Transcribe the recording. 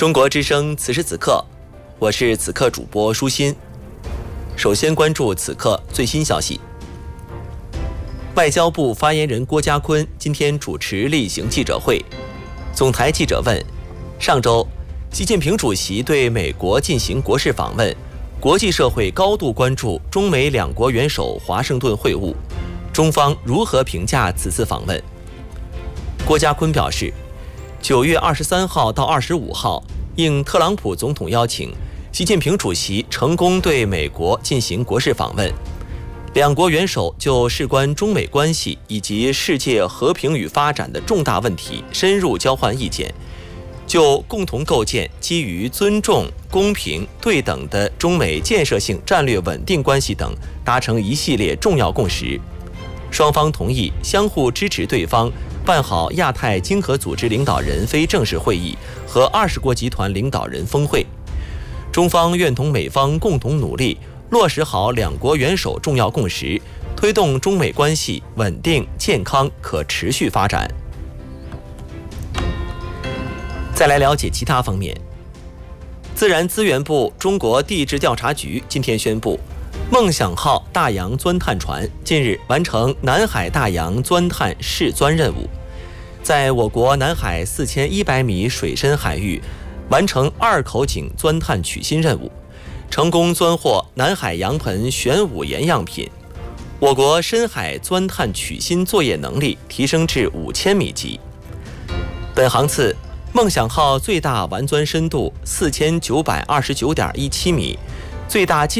中国之声此时此刻，我是此刻主播舒心。首先关注此刻最新消息。外交部发言人郭家坤今天主持例行记者会，总台记者问：上周，习近平主席对美国进行国事访问，国际社会高度关注中美两国元首华盛顿会晤，中方如何评价此次访问？郭家坤表示，9月23号到25号，应特朗普总统邀请，习近平主席成功对美国进行国事访问。两国元首就事关中美关系以及世界和平与发展的重大问题深入交换意见，就共同构建基于尊重、公平、对等的中美建设性战略稳定关系等达成一系列重要共识。双方同意相互支持对方办好亚太经合组织领导人非正式会议和20国集团领导人峰会。中方愿同美方共同努力，落实好两国元首重要共识，推动中美关系稳定、健康、可持续发展。再来了解其他方面。自然资源部中国地质调查局今天宣布，梦想号大洋钻探船近日完成南海大洋钻探试钻任务，在我国南海4100米水深海域完成2口井钻探取芯任务，成功钻获南海洋盆玄武岩样品。我国深海钻探取芯作业能力提升至5000米级。本航次梦想号最大完钻深度4929.17米，最大进